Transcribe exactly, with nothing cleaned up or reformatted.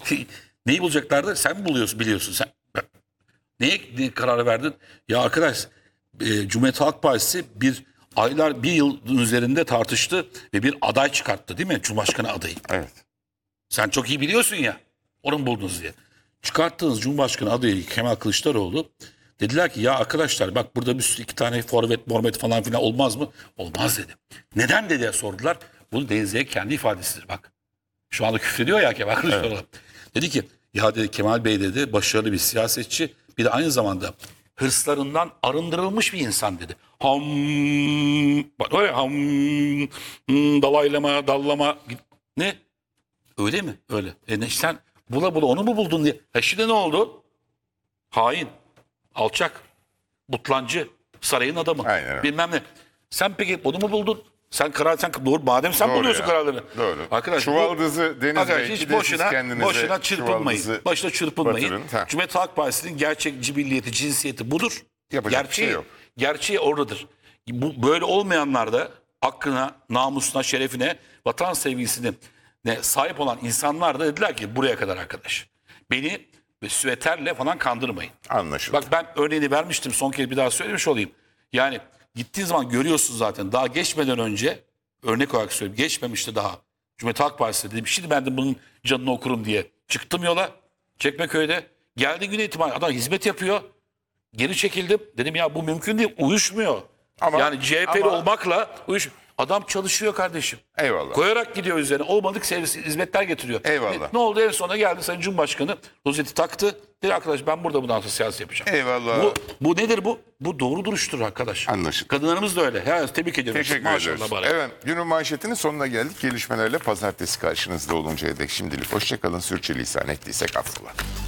Neyi bulacaklardı? Sen mi buluyorsun, biliyorsun sen. Neye, neye karar verdin? Ya arkadaş, e, Cumhuriyet Halk Partisi bir aylar, bir yılın üzerinde tartıştı ve bir aday çıkarttı değil mi? Cumhurbaşkanı adayı. Evet. Sen çok iyi biliyorsun ya. Onu mu buldunuz diye. Çıkarttığınız Cumhurbaşkanı adayı Kemal Kılıçdaroğlu, dediler ki ya arkadaşlar bak burada bir sürü iki tane forvet mormet falan filan olmaz mı? Olmaz dedi. Neden dedi sordular. Bunu Deniz Zeyek kendi ifadesidir bak. Şu anda küfrediyor ya Kemal Kılıçdaroğlu. Evet. Dedi ki ya dedi Kemal Bey dedi başarılı bir siyasetçi, bir de aynı zamanda hırslarından arındırılmış bir insan dedi. Ham, bak öyle ham, hmm, dalaylama, dallama, ne? Öyle mi? Öyle. E ne, sen bula bula onu mu buldun diye. E şimdi ne oldu? Hain, alçak, butlancı, sarayın adamı. Aynen. Bilmem ne. Sen peki onu mu buldun? Sen karar, sen doğru, madem sen Doğru buluyorsun ya. kararlarını. Doğru. Arkadaş, Çuvaldızı Deniz arkadaş, Bey, hiç bir de siz boşuna, kendinize boşuna çırpınmayın. çuvaldızı Boşuna çırpınmayın. batırın. Ha. Cumhuriyet Halk Partisi'nin gerçek cibilliyeti, cinsiyeti budur. Yapacak bir Gerçeği, şey yok. gerçeği oradadır. Bu böyle olmayanlar da hakkına, namusuna, şerefine, vatan sevgisine ne sahip olan insanlar da dediler ki buraya kadar arkadaş. Beni ve süveterle falan kandırmayın. Anlaşıldı. Bak ben örneğini vermiştim, son kez bir daha söylemiş olayım. Yani gittiğin zaman görüyorsun zaten, daha geçmeden önce örnek olarak söyleyeyim, geçmemişti daha. Cumhuriyet Halk Partisi dedim şimdi ben de bunun canını okurum diye çıktım yola Çekmeköy'de. Geldi güne itibariyle adam hizmet yapıyor. Geri çekildim. Dedim ya bu mümkün değil, uyuşmuyor. Ama- yani C H P'li ama- olmakla uyuş. Adam çalışıyor kardeşim. Eyvallah. Koyarak gidiyor üzerine. Olmadık servis hizmetler getiriyor. Eyvallah. Ne, ne oldu en sonunda geldi Sayın Cumhurbaşkanı rozeti taktı. Dedi arkadaş ben burada bundan sonra siyaset yapacağım. Eyvallah. Bu, bu nedir bu? Bu doğru duruştur arkadaş. Anlaşıldı. Kadınlarımız da öyle. Ya, tebrik ediyorum. Teşekkür Maşallah ediyoruz. bari. Evet, günün manşetinin sonuna geldik. Gelişmelerle pazartesi karşınızda oluncaya dek şimdilik hoşçakalın. Sürçülisan ettiysek affola.